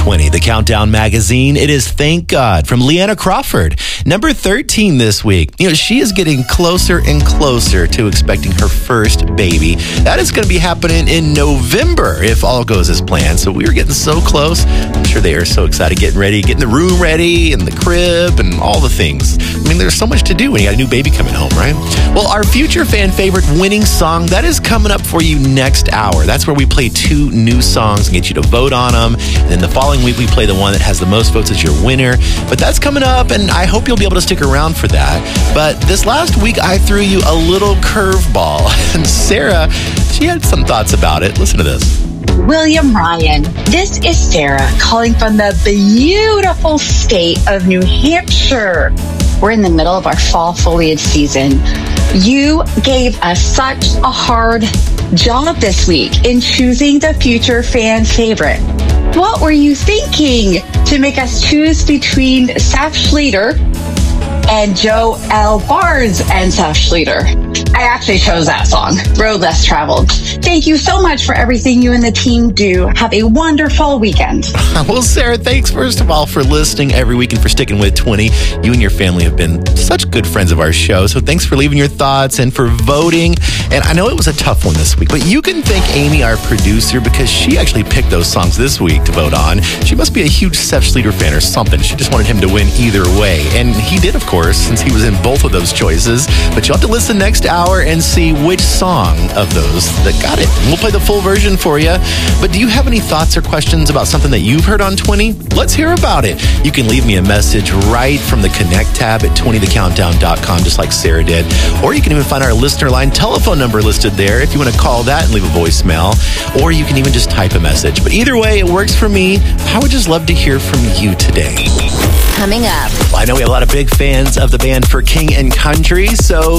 20, the Countdown magazine. It is Thank God from Leanna Crawford. Number 13 this week. She is getting closer and closer to expecting her first baby. That is going to be happening in November if all goes as planned. So we are getting so close. I'm sure they are so excited, getting ready, getting the room ready and the crib and all the things. There's so much to do when you got a new baby coming home, right? Well, our future fan favorite winning song, that is coming up for you next hour. That's where we play 2 new songs and get you to vote on them. And then the following week, we play the one that has the most votes as your winner. But that's coming up, and I hope you'll be able to stick around for that. But this last week, I threw you a little curveball. And Sarah, she had some thoughts about it. Listen to this. William Ryan, this is Sarah calling from the beautiful state of New Hampshire. We're in the middle of our fall foliage season. You gave us such a hard job this week in choosing the future fan favorite. What were you thinking to make us choose between Seth Schleter and Joe L. Barnes and Seth Schleter? I actually chose that song, Road Less Traveled. Thank you so much for everything you and the team do. Have a wonderful weekend. Well, Sarah, thanks first of all for listening every week and for sticking with 20. You and your family have been such good friends of our show, so thanks for leaving your thoughts and for voting. And I know it was a tough one this week, but you can thank Amy, our producer, because she actually picked those songs this week to vote on. She must be a huge Seth Schleter fan or something. She just wanted him to win either way. And he did, of course, since he was in both of those choices. But you'll have to listen next hour and see which song of those that got it. We'll play the full version for you. But do you have any thoughts or questions about something that you've heard on 20? Let's hear about it. You can leave me a message right from the Connect tab at 20thecountdown.com, just like Sarah did. Or you can even find our listener line telephone number listed there if you want to call that and leave a voicemail. Or you can even just type a message. But either way, it works for me. I would just love to hear from you today. Coming up. Well, I know we have a lot of big fans of the band For King and Country, so